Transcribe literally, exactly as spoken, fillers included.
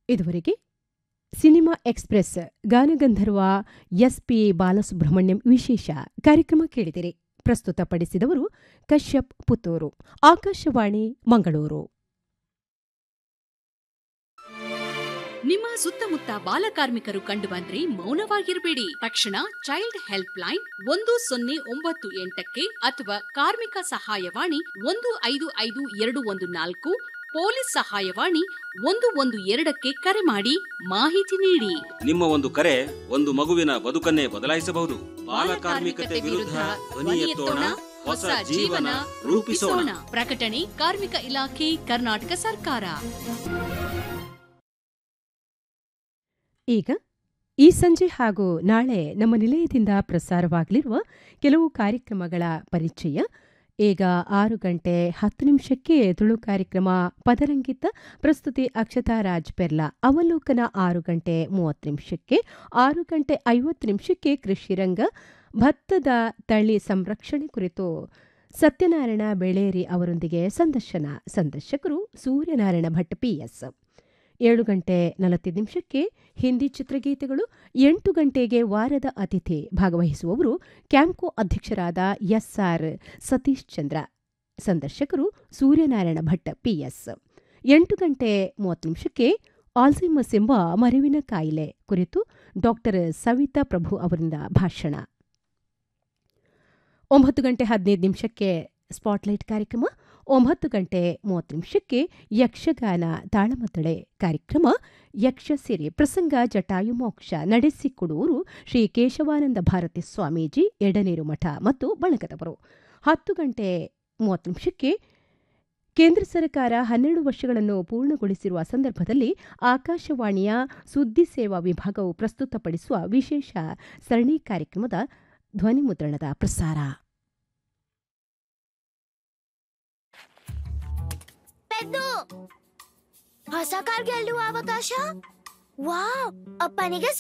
ಇದುವರೆಗೆ cinema express ಗಾನಗಂಧರ್ವ SP Balasubrahmanyam ವಿಶೇಷ ಕಾರ್ಯಕ್ರಮ ಕೇಳಿದಿರಿ. ಪ್ರಸ್ತುತಪಡಿಸಿದವರು ಕಶ್ಯಪ್ ಪುತ್ತೂರು. ಆಕಾಶವಾಣಿ ಮಂಗಳೂರು. ನಿಮ್ಮ ಸುತ್ತಮುತ್ತ ಬಾಲಕಾರ್ಮಿಕರು ಕಂಡುಬಂದ್ರೆ ಮೌನವಾಗಿರಬೇಡಿ. ತಕ್ಷಣ ಚೈಲ್ಡ್ ಹೆಲ್ಪ್ ಲೈನ್ ಒಂದು ಸೊನ್ನೆ ಒಂಬತ್ತು ಎಂಟಕ್ಕೆ ಅಥವಾ ಕಾರ್ಮಿಕ ಸಹಾಯವಾಣಿ ಒಂದು ಐದು ಐದು ಎರಡು ಒಂದು ನಾಲ್ಕು, ಪೊಲೀಸ್ ಸಹಾಯವಾಣಿ ಒಂದು ಒಂದು ಎರಡಕ್ಕೆ ಕರೆ ಮಾಡಿ ಮಾಹಿತಿ ನೀಡಿ. ನಿಮ್ಮ ಒಂದು ಕರೆ ಒಂದು ಮಗುವಿನ ಬದುಕನ್ನೇ ಬದಲಾಯಿಸಬಹುದು. ಬಾಲಕಾರ್ಮಿಕತೆ ವಿರುದ್ಧ ಧ್ವನಿ ಎತ್ತೋಣ, ಹೊಸ ಜೀವನ ರೂಪಿಸೋಣ. ಪ್ರಕಟಣೆ ಕಾರ್ಮಿಕ ಇಲಾಖೆ, ಕರ್ನಾಟಕ ಸರ್ಕಾರ. ಈಗ ಈ ಸಂಜೆ ಹಾಗೂ ನಾಳೆ ನಮ್ಮ ನಿಲಯದಿಂದ ಪ್ರಸಾರವಾಗಲಿರುವ ಕೆಲವು ಕಾರ್ಯಕ್ರಮಗಳ ಪರಿಚಯ. ಈಗ ಆರು ಗಂಟೆ ಹತ್ತು ನಿಮಿಷಕ್ಕೆ ತುಳು ಕಾರ್ಯಕ್ರಮ ಪದರಂಗಿತ, ಪ್ರಸ್ತುತಿ ಅಕ್ಷತಾ ರಾಜ್ ಪೆರ್ಲಾ. ಅವಲೋಕನ ಆರು ಗಂಟೆ ಮೂವತ್ತು ನಿಮಿಷಕ್ಕೆ. ಆರು ಗಂಟೆ ಐವತ್ತು ನಿಮಿಷಕ್ಕೆ ಕೃಷಿರಂಗ, ಭತ್ತದ ತಳಿ ಸಂರಕ್ಷಣೆ ಕುರಿತು ಸತ್ಯನಾರಾಯಣ ಬೆಳೇರಿ ಅವರೊಂದಿಗೆ ಸಂದರ್ಶನ. ಸಂದರ್ಶಕರು ಸೂರ್ಯನಾರಾಯಣ ಭಟ್ ಪಿಎಸ್. ಏಳು ಗಂಟೆ ನಲವತ್ತೈದು ನಿಮಿಷಕ್ಕೆ ಹಿಂದಿ ಚಿತ್ರಗೀತೆಗಳು. ಎಂಟು ಗಂಟೆಗೆ ವಾರದ ಅತಿಥಿ. ಭಾಗವಹಿಸುವವರು ಕ್ಯಾಂಪ್ಕೋ ಅಧ್ಯಕ್ಷರಾದ ಎಸ್ಆರ್ ಸತೀಶ್ ಚಂದ್ರ. ಸಂದರ್ಶಕರು ಸೂರ್ಯನಾರಾಯಣ ಭಟ್ ಪಿಎಸ್. ಎಂಟು ಗಂಟೆ ಮೂವತ್ತು ನಿಮಿಷಕ್ಕೆ ಆಲ್ಝೈಮರ್ಸ್ ಎಂಬ ಮರೆವಿನ ಕಾಯಿಲೆ ಕುರಿತು ಡಾಕ್ಟರ್ ಸವಿತಾ ಪ್ರಭು ಅವರಿಂದ ಭಾಷಣ. ಒಂಬತ್ತು ಗಂಟೆ ಹದಿನೈದು ನಿಮಿಷಕ್ಕೆ ಸ್ಪಾಟ್ಲೈಟ್ ಕಾರ್ಯಕ್ರಮ. ಒಂಬತ್ತು ಗಂಟೆ ಮೂವತ್ತು ನಿಮಿಷಕ್ಕೆ ಯಕ್ಷಗಾನ ತಾಳಮದ್ದಳೆ ಕಾರ್ಯಕ್ರಮ. ಯಕ್ಷಸಿರಿ ಪ್ರಸಂಗ ಜಟಾಯು ಮೋಕ್ಷ. ನಡೆಸಿಕೊಡುವರು ಶ್ರೀ ಕೇಶವಾನಂದ ಭಾರತಿ ಸ್ವಾಮೀಜಿ, ಎಡನೀರು ಮಠ ಮತ್ತು ಬಳಗದವರು. ಹತ್ತು ಗಂಟೆ ಮೂವತ್ತು ನಿಮಿಷಕ್ಕೆ ಕೇಂದ್ರ ಸರ್ಕಾರ ಹನ್ನೆರಡು ವರ್ಷಗಳನ್ನು ಪೂರ್ಣಗೊಳಿಸಿರುವ ಸಂದರ್ಭದಲ್ಲಿ ಆಕಾಶವಾಣಿಯ ಸುದ್ದಿ ಸೇವಾ ವಿಭಾಗವು ಪ್ರಸ್ತುತಪಡಿಸುವ ವಿಶೇಷ ಸರಣಿ ಕಾರ್ಯಕ್ರಮದ ಧ್ವನಿಮುದ್ರಣದ ಪ್ರಸಾರ. ಹೊಸ ಕಾರ್ ಗೆಲ್ಲುವ ಅವಕಾಶ. ವಾವ್! ಅಪ್ಪನಿಗೆ